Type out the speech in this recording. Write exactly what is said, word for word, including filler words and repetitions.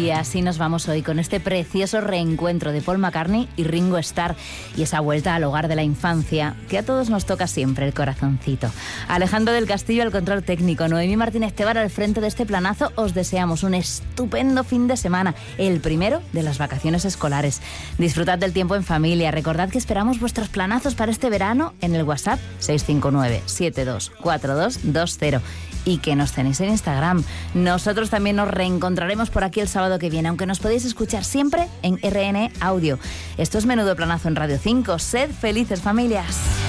Y así nos vamos hoy con este precioso reencuentro de Paul McCartney y Ringo Starr y esa vuelta al hogar de la infancia que a todos nos toca siempre el corazoncito. Alejandro del Castillo al control técnico, Noemí Martínez Tebar al frente de este planazo. Os deseamos un estupendo fin de semana, el primero de las vacaciones escolares. Disfrutad del tiempo en familia. Recordad que esperamos vuestros planazos para este verano en el WhatsApp seis cinco nueve, siete dos cuatro dos dos cero y que nos tenéis en Instagram. Nosotros también nos reencontraremos por aquí el sábado que viene, aunque nos podéis escuchar siempre en R N Audio. Esto es Menudo Planazo en Radio cinco. Sed felices, familias.